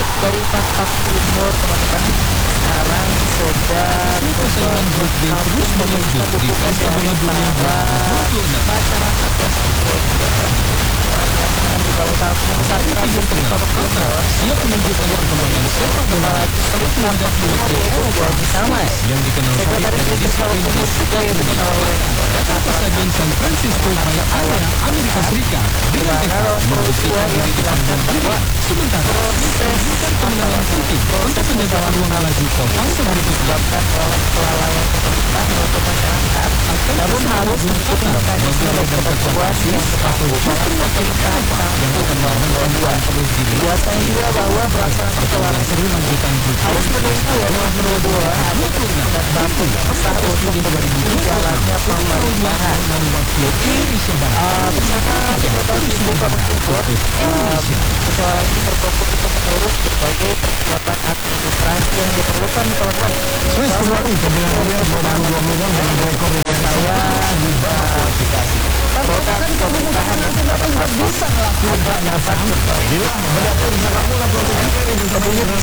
dari Batak Timur teman-teman sekarang sedang Persaingan grup B terus berlanjut di Pesta Bola Dunia 2026. masyarakat yang di bawah satu Timur Tengah, Qatar siap menunjukkan perkembangan sepak bola seperti menghadapi wakil Eropa yang dikenal baik dari disiplin disiplin datang ke Stadion San Francisco Bay Area, Amerika Serikat dengan tekad membuktikan diri di panggung dunia. Sementara bukan kemenangan penting untuk menjaga peluang melaju ke fase berikutnya. namun harus memperhatikan situasi Atau justru wakil Eropa yang akan menangkan peluang terus diri. buatan juga bahwa pelaksanaan Pertandingan seru lanjutan grup harus menunggu ya berdua dan mampu besar untuk jalannya pemerintahan wakil Indonesia Barat. bersama sebagai dibuka mensupport persoalan ini berfokus untuk mengurus berbagai persiapan administrasi yang diperlukan kawan-kawan. Swiss kembali ke Bela-Bela 2020 dengan rekor Saya bisa produk pemerintahan yang dapat bisa melakukan bila mendapat sepak bola profesional Indonesia